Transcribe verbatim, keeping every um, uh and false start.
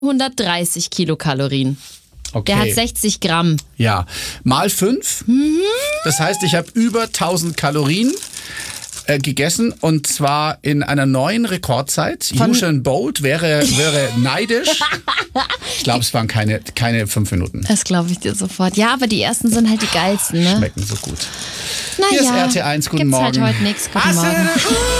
hundertdreißig Kilokalorien. Okay. Der hat sechzig Gramm. Ja, mal fünf. Mhm. Das heißt, ich habe über tausend Kalorien äh, gegessen und zwar in einer neuen Rekordzeit. Von- Usain Bolt wäre, wäre neidisch. Ich glaube, es waren keine, keine fünf Minuten. Das glaube ich dir sofort. Ja, aber die ersten sind halt die geilsten, ne? Schmecken so gut. Naja, Hier ist R T eins, guten gibt's halt Morgen. heute nichts. Guten Morgen.